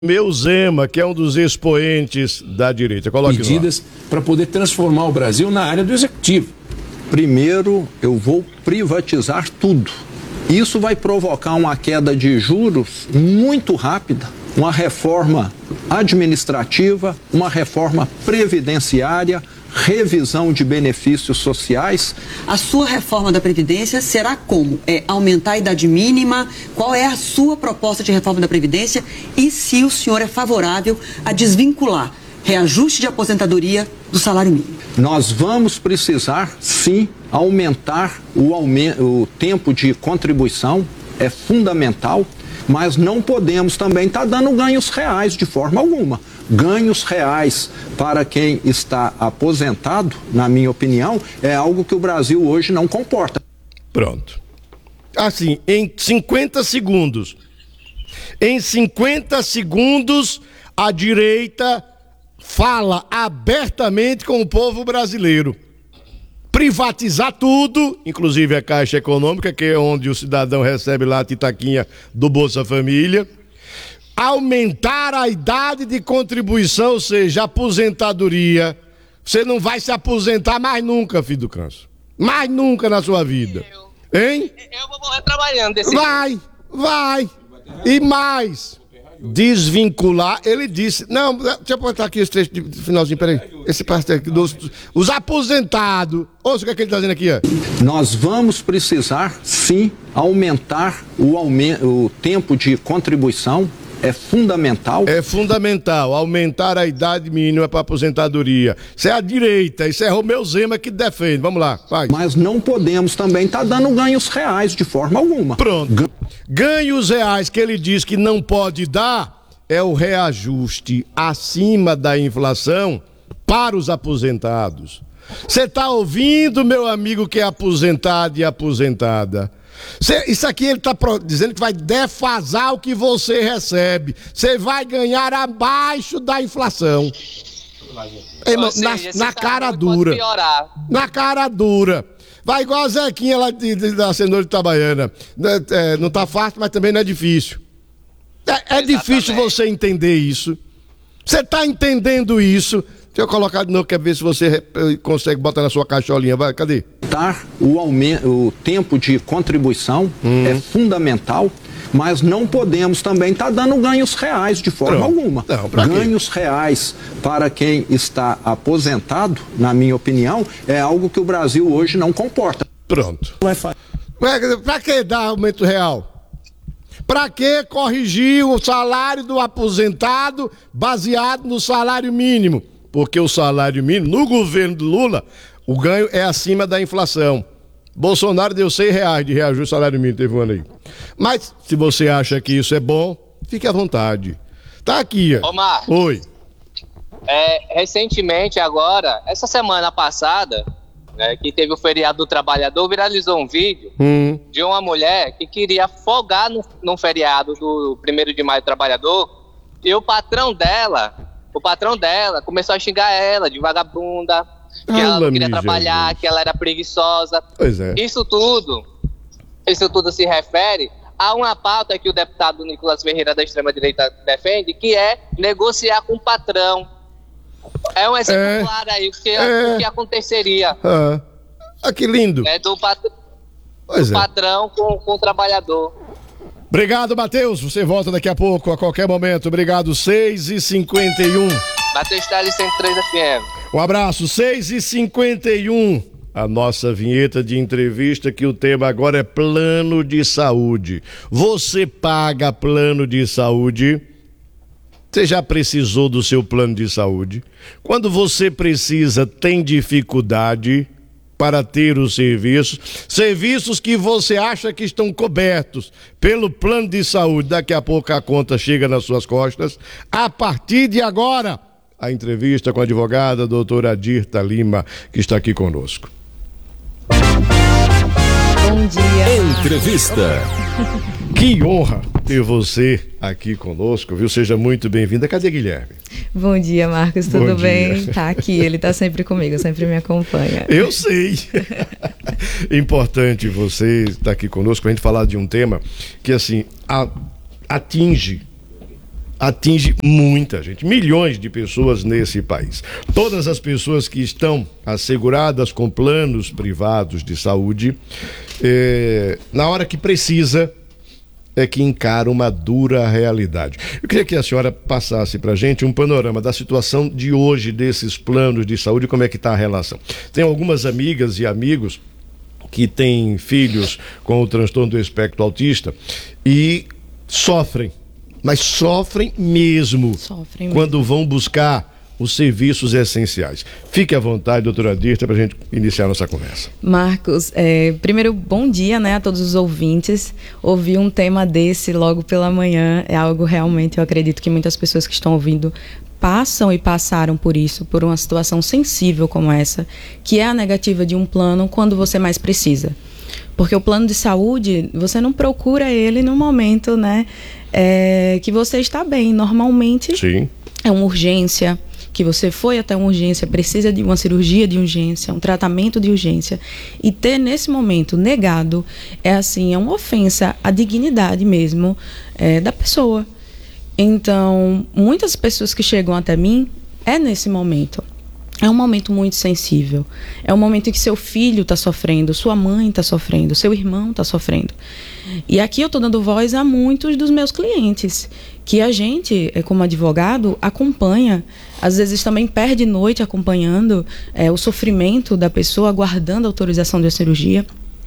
Meu Zema, que é um dos expoentes da direita. Coloque medidas para poder transformar o Brasil na área do executivo. Primeiro, eu vou privatizar tudo. Isso vai provocar uma queda de juros muito rápida, uma reforma administrativa, uma reforma previdenciária, revisão de benefícios sociais. A sua reforma da Previdência será como? É aumentar a idade mínima? Qual é a sua proposta de reforma da Previdência? E se o senhor é favorável a desvincular reajuste de aposentadoria do salário mínimo? Nós vamos precisar, sim, aumentar o tempo de contribuição, é fundamental, mas não podemos também estar dando ganhos reais de forma alguma. Ganhos reais para quem está aposentado, na minha opinião, é algo que o Brasil hoje não comporta. Pronto. Assim, em 50 segundos. Em 50 segundos, a direita fala abertamente com o povo brasileiro. Privatizar tudo, inclusive a Caixa Econômica, que é onde o cidadão recebe lá a titaquinha do Bolsa Família. Aumentar a idade de contribuição, ou seja, aposentadoria. Você não vai se aposentar mais nunca, filho do câncer. Mais nunca na sua vida. Hein? Eu vou morrer trabalhando desse Vai. E mais. Desvincular, ele disse. Não, deixa eu botar aqui esse trecho de finalzinho, peraí. Esse parte aqui os aposentados. Ouça o que é que ele está dizendo aqui, ó. Nós vamos precisar, sim, aumentar o tempo de contribuição. É fundamental. É fundamental aumentar a idade mínima para aposentadoria. Isso é a direita, isso é Romeu Zema que defende. Vamos lá, vai. Mas não podemos também estar dando ganhos reais de forma alguma. Pronto. Ganhos reais que ele diz que não pode dar é o reajuste acima da inflação para os aposentados. Você está ouvindo, meu amigo, que é aposentado e aposentada? Isso aqui ele está dizendo que vai defasar o que você recebe. Você vai ganhar abaixo da inflação. Na cara dura. Na cara dura. Vai igual a Zequinha lá da Cenoura de Itabaiana. Não está fácil, mas também não é difícil. É difícil você entender isso. Você está entendendo isso? Deixa eu colocar de novo, quer ver se você consegue botar na sua caixolinha. Vai, cadê? O tempo de contribuição é fundamental, mas não podemos também estar dando ganhos reais de forma alguma. Não, ganhos reais para quem está aposentado, na minha opinião, é algo que o Brasil hoje não comporta. Pronto. Para que dar aumento real? Para que corrigir o salário do aposentado baseado no salário mínimo? Porque o salário mínimo, no governo do Lula, o ganho é acima da inflação. Bolsonaro deu R$6 de reajuste salário mínimo, teve um ano aí. Mas, se você acha que isso é bom, fique à vontade. Tá aqui, ó. Ô, Marcos. Oi. Recentemente, agora, essa semana passada, que teve o feriado do trabalhador, viralizou um vídeo de uma mulher que queria folgar no feriado do 1º de maio do trabalhador, e o patrão dela começou a xingar ela de vagabunda, que ela não queria trabalhar, que ela era preguiçosa. Pois é. Isso tudo se refere a uma pauta que o deputado Nicolas Ferreira da extrema-direita defende, que é negociar com o patrão. É um exemplo claro aí o que aconteceria. Que lindo. Do patrão com o trabalhador. Obrigado, Matheus. Você volta daqui a pouco, a qualquer momento. Obrigado, 6h51. Matheus Teles 103 FM. Um abraço, 6h51. A nossa vinheta de entrevista, que o tema agora é plano de saúde. Você paga plano de saúde? Você já precisou do seu plano de saúde? Quando você precisa, tem dificuldade para ter os serviços que você acha que estão cobertos pelo plano de saúde. Daqui a pouco a conta chega nas suas costas. A partir de agora, a entrevista com a advogada doutora Dirta Lima, que está aqui conosco. Bom dia. Entrevista. Que honra ter você aqui conosco, viu? Seja muito bem-vinda. Cadê Guilherme? Bom dia, Marcos, tudo bem? Tá aqui, ele tá sempre comigo, sempre me acompanha. Eu sei. Importante você estar aqui conosco para a gente falar de um tema que, assim, atinge atinge muita gente, milhões de pessoas nesse país. Todas as pessoas que estão asseguradas com planos privados de saúde, na hora que precisa, é que encara uma dura realidade. Eu queria que a senhora passasse para a gente um panorama da situação de hoje desses planos de saúde, como é que está a relação. Tem algumas amigas e amigos que têm filhos com o transtorno do espectro autista e sofrem, mas sofrem mesmo quando vão buscar os serviços essenciais. Fique à vontade, doutora Dirta, para a gente iniciar nossa conversa. Marcos, primeiro, bom dia, né, a todos os ouvintes. Ouvir um tema desse logo pela manhã é algo realmente, eu acredito que muitas pessoas que estão ouvindo passam e passaram por isso, por uma situação sensível como essa, que é a negativa de um plano quando você mais precisa. Porque o plano de saúde, você não procura ele no momento, né, que você está bem. Normalmente, sim, é uma urgência, que você foi até uma urgência, precisa de uma cirurgia de urgência, um tratamento de urgência. E ter nesse momento negado é uma ofensa à dignidade mesmo da pessoa. Então, muitas pessoas que chegam até mim é nesse momento. É um momento muito sensível. É um momento em que seu filho está sofrendo, sua mãe está sofrendo, seu irmão está sofrendo. E aqui eu estou dando voz a muitos dos meus clientes, que a gente, como advogado, acompanha, às vezes também perde noite acompanhando o sofrimento da pessoa, aguardando a autorização da cirurgia.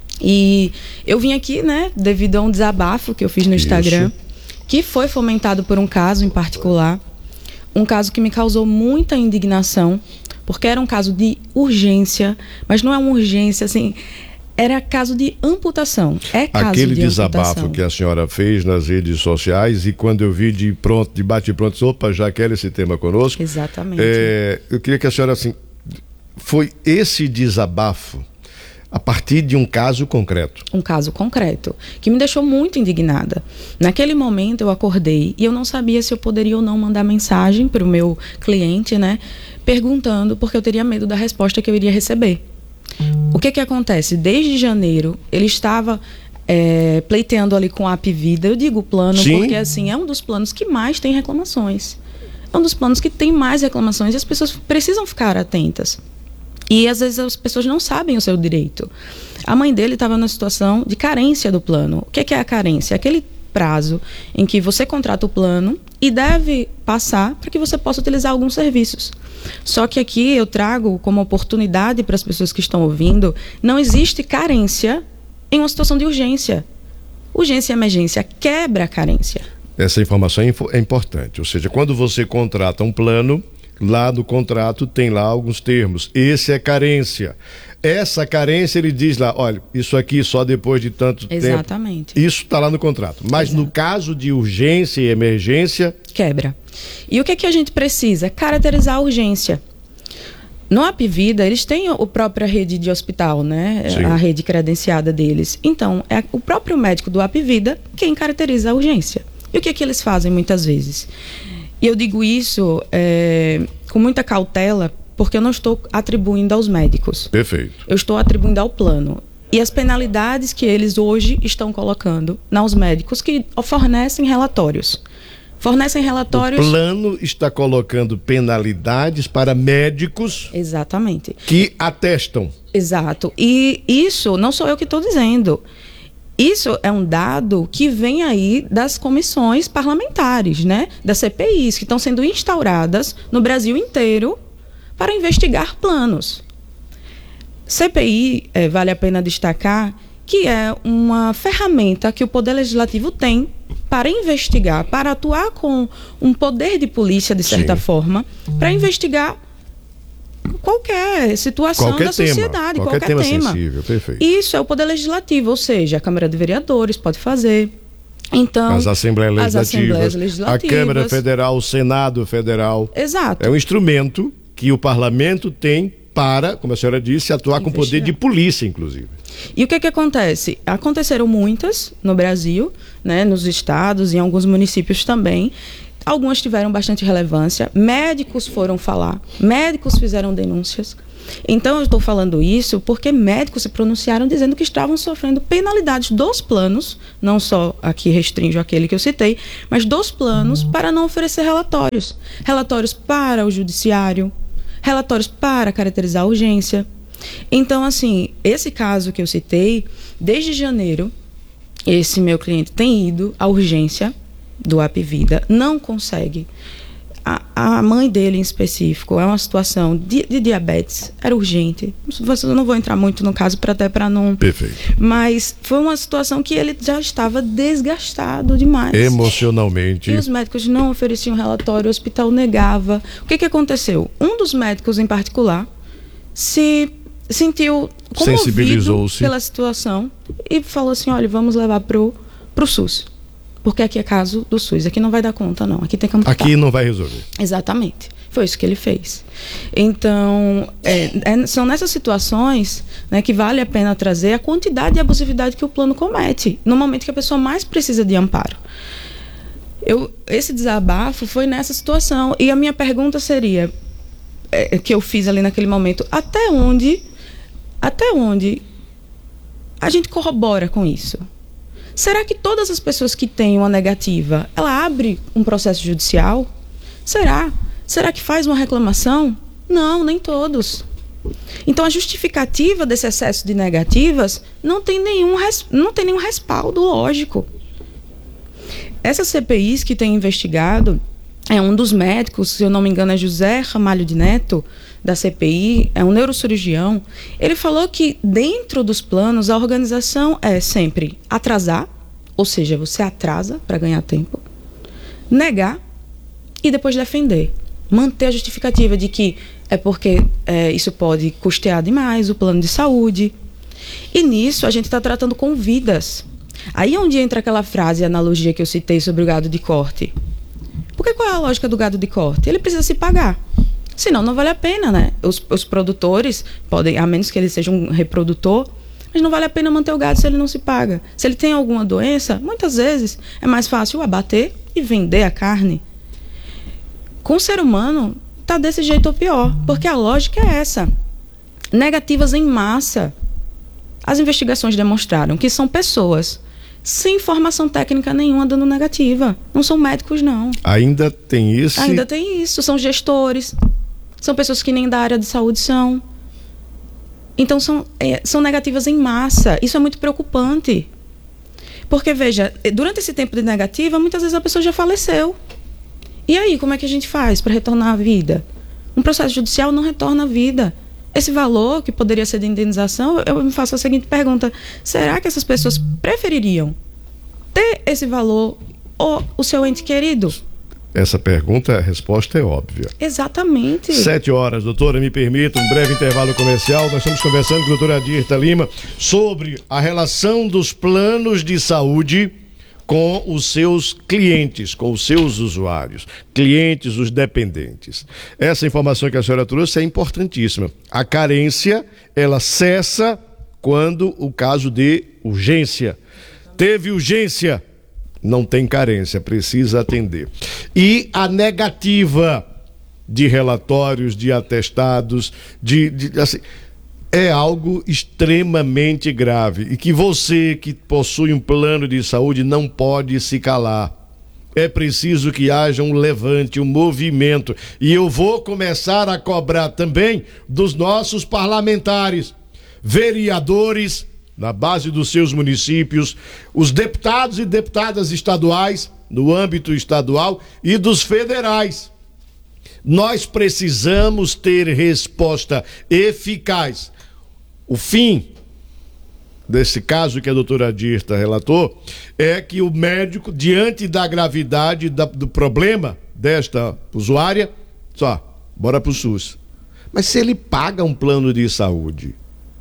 E eu vim aqui, né, devido a um desabafo que eu fiz no Instagram, que foi fomentado por um caso em particular, um caso que me causou muita indignação, porque era um caso de urgência, mas não é uma urgência, era caso de amputação. É caso aquele de desabafo amputação que a senhora fez nas redes sociais, e quando eu vi de bate-pronto, opa, já quer esse tema conosco. Exatamente. Eu queria que a senhora, foi esse desabafo a partir de um caso concreto. Um caso concreto, que me deixou muito indignada. Naquele momento eu acordei e eu não sabia se eu poderia ou não mandar mensagem para o meu cliente, né, perguntando, porque eu teria medo da resposta que eu iria receber. O que acontece? Desde janeiro, ele estava pleiteando ali com a Apvida. Eu digo plano, sim, porque é um dos planos que mais tem reclamações. É um dos planos que tem mais reclamações e as pessoas precisam ficar atentas. E às vezes as pessoas não sabem o seu direito. A mãe dele estava numa situação de carência do plano. O que é a carência? É aquele prazo em que você contrata o plano e deve passar para que você possa utilizar alguns serviços. Só que aqui eu trago como oportunidade para as pessoas que estão ouvindo, não existe carência em uma situação de urgência. Urgência e emergência quebra a carência. Essa informação é importante. Ou seja, quando você contrata um plano, lá no contrato tem lá alguns termos. Esse é carência. Essa carência, ele diz lá, olha, isso aqui só depois de tanto tempo. Exatamente. Isso está lá no contrato. Mas exato, no caso de urgência e emergência... quebra. E o que a gente precisa? Caracterizar a urgência. No Apvida, eles têm a própria rede de hospital, né? Sim. A rede credenciada deles. Então, é o próprio médico do Apvida quem caracteriza a urgência. E o que eles fazem muitas vezes? E eu digo isso com muita cautela, porque eu não estou atribuindo aos médicos. Perfeito. Eu estou atribuindo ao plano. E as penalidades que eles hoje estão colocando aos médicos que fornecem relatórios. O plano está colocando penalidades para médicos... Exatamente. Que atestam. Exato. E isso não sou eu que estou dizendo. Isso é um dado que vem aí das comissões parlamentares, né? Das CPIs, que estão sendo instauradas no Brasil inteiro para investigar planos. CPI, vale a pena destacar, que é uma ferramenta que o Poder Legislativo tem para investigar, para atuar com um poder de polícia, de certa sim, forma, para investigar qualquer situação da sociedade, qualquer tema sensível, perfeito. Isso é o Poder Legislativo, ou seja, a Câmara de Vereadores pode fazer. Então, as Assembleias Legislativas, a Câmara Federal, o Senado Federal. Exato. É um instrumento que o parlamento tem para, como a senhora disse, atuar com poder de polícia, inclusive. E o que acontece? Aconteceram muitas no Brasil, né, nos estados e em alguns municípios também, Algumas tiveram bastante relevância, médicos foram falar, médicos fizeram denúncias. Então eu estou falando isso porque médicos se pronunciaram dizendo que estavam sofrendo penalidades dos planos, não só aqui restringo aquele que eu citei, mas dos planos para não oferecer relatórios. Relatórios para o judiciário, relatórios para caracterizar a urgência. Então, assim, esse caso que eu citei, desde janeiro, esse meu cliente tem ido à urgência do Apvida, não consegue. A mãe dele em específico é uma situação de diabetes, era urgente. Eu não vou entrar muito no caso até para não... Perfeito. Mas foi uma situação que ele já estava desgastado demais. Emocionalmente. E os médicos não ofereciam relatório, o hospital negava. O que aconteceu? Um dos médicos em particular se sentiu comovido pela situação e falou assim, olha, vamos levar pro SUS. Porque aqui é caso do SUS, aqui não vai dar conta, não. Aqui tem que amputar. Aqui não vai resolver. Exatamente. Foi isso que ele fez. Então, são nessas situações, né, que vale a pena trazer a quantidade de abusividade que o plano comete, no momento que a pessoa mais precisa de amparo. Esse desabafo foi nessa situação. E a minha pergunta seria, que eu fiz ali naquele momento, até onde a gente corrobora com isso? Será que todas as pessoas que têm uma negativa, ela abre um processo judicial? Será? Será que faz uma reclamação? Não, nem todos. Então, a justificativa desse excesso de negativas não tem nenhum respaldo lógico. Essas CPIs que tem investigado, um dos médicos, se eu não me engano, é José Ramalho de Neto, da CPI, é um neurocirurgião. Ele falou que dentro dos planos a organização é sempre atrasar, ou seja, você atrasa para ganhar tempo, negar e depois defender. Manter a justificativa de que é porque isso pode custear demais o plano de saúde. E nisso a gente está tratando com vidas. Aí é onde entra aquela frase, a analogia que eu citei sobre o gado de corte. Porque qual é a lógica do gado de corte? Ele precisa se pagar. Senão não vale a pena, né? Os produtores podem, a menos que ele seja um reprodutor, mas não vale a pena manter o gado se ele não se paga. Se ele tem alguma doença, muitas vezes é mais fácil abater e vender a carne. Com o ser humano, tá desse jeito ou pior, porque a lógica é essa. Negativas em massa. As investigações demonstraram que são pessoas sem formação técnica nenhuma dando negativa. Não são médicos, não. Ainda tem isso? Ainda tem isso. São gestores. São pessoas que nem da área de saúde são. Então, são negativas em massa. Isso é muito preocupante. Porque, veja, durante esse tempo de negativa, muitas vezes a pessoa já faleceu. E aí, como é que a gente faz para retornar à vida? Um processo judicial não retorna à vida. Esse valor, que poderia ser de indenização, eu me faço a seguinte pergunta. Será que essas pessoas prefeririam ter esse valor ou o seu ente querido? Essa pergunta, a resposta é óbvia. Exatamente. 7h, doutora, me permita um breve intervalo comercial. Nós estamos conversando com a doutora Adirta Lima sobre a relação dos planos de saúde com os seus clientes, com os seus usuários, clientes, os dependentes. Essa informação que a senhora trouxe é importantíssima. A carência, ela cessa quando o caso de urgência. Teve urgência, não tem carência, precisa atender. E a negativa de relatórios, de atestados, assim, é algo extremamente grave e que você que possui um plano de saúde não pode se calar. É preciso que haja um levante, um movimento, e eu vou começar a cobrar também dos nossos parlamentares, vereadores na base dos seus municípios, os deputados e deputadas estaduais no âmbito estadual e dos federais. Nós precisamos ter resposta eficaz. O fim desse caso que a doutora Adirta relatou é que o médico, diante da gravidade do problema desta usuária, bora pro SUS. Mas se ele paga um plano de saúde,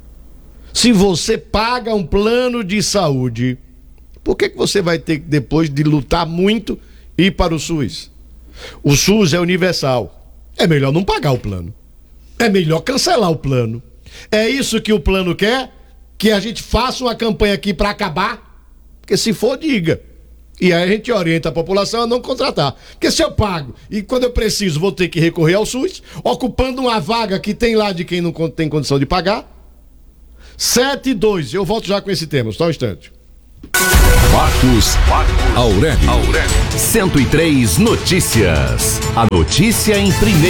se você paga um plano de saúde, por que você vai ter que, depois de lutar muito, ir para o SUS? O SUS é universal. É melhor não pagar o plano. É melhor cancelar o plano. É isso que o plano quer? Que a gente faça uma campanha aqui para acabar? Porque se for, diga. E aí a gente orienta a população a não contratar. Porque se eu pago e quando eu preciso vou ter que recorrer ao SUS, ocupando uma vaga que tem lá de quem não tem condição de pagar. 7-2, eu volto já com esse tema, só um instante. Marcos Aurélio. 103 Notícias. A notícia em primeiro.